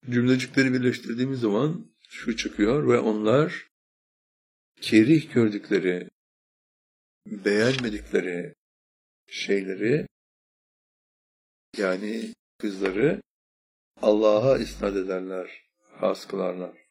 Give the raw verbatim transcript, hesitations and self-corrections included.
Cümlecikleri birleştirdiğimiz zaman şu çıkıyor: ve onlar kerih gördükleri, beğenmedikleri şeyleri, yani kızları Allah'a isnat ederler, has kılarlar.